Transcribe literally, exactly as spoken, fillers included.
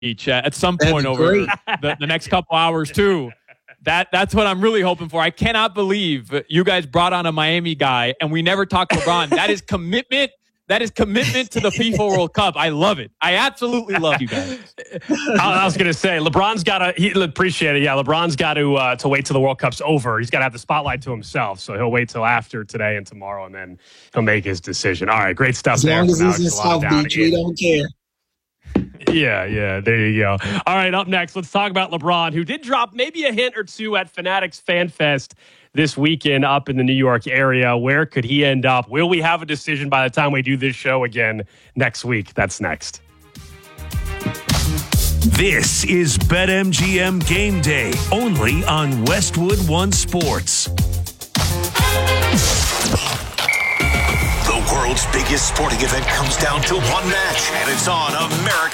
Beach uh, at some point over the, the next couple hours too. That that's what I'm really hoping for. I cannot believe you guys brought on a Miami guy and we never talked LeBron. That is commitment. That is commitment to the FIFA World Cup. I love it. I absolutely love you guys. I was going to say, LeBron's got to, he appreciate it. Yeah, LeBron's got to uh, to wait till the World Cup's over. He's got to have the spotlight to himself. So he'll wait till after today and tomorrow, and then he'll make his decision. All right, great stuff as there. As long as he's in South Beach, we don't care. Yeah, yeah, there you go. All right, up next, let's talk about LeBron, who did drop maybe a hint or two at Fanatics Fan Fest this weekend up in the New York area. Where could he end up? Will we have a decision by the time we do this show again next week? That's next. This is BetMGM Game Day, only on Westwood One Sports. The world's biggest sporting event comes down to one match, and it's on American